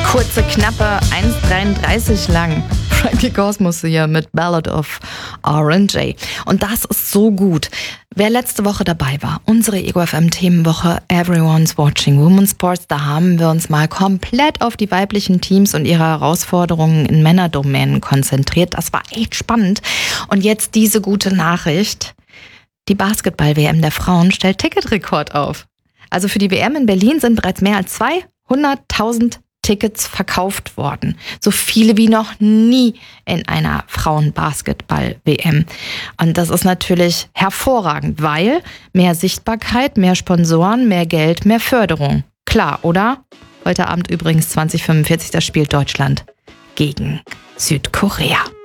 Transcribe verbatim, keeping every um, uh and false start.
Kurze, knappe eins dreiunddreißig lang. Frankie Cosmos hier mit Ballad of R and J. Und das ist so gut. Wer letzte Woche dabei war, unsere Ego F M Themenwoche Everyone's Watching Women's Sports, da haben wir uns mal komplett auf die weiblichen Teams und ihre Herausforderungen in Männerdomänen konzentriert. Das war echt spannend. Und jetzt diese gute Nachricht. Die Basketball-W M der Frauen stellt Ticketrekord auf. Also für die W M in Berlin sind bereits mehr als zweihunderttausend Tickets verkauft worden. So viele wie noch nie in einer Frauen-Basketball-W M. Und das ist natürlich hervorragend, weil mehr Sichtbarkeit, mehr Sponsoren, mehr Geld, mehr Förderung. Klar, oder? Heute Abend übrigens zwanzig fünfundvierzig, da spielt Deutschland gegen Südkorea.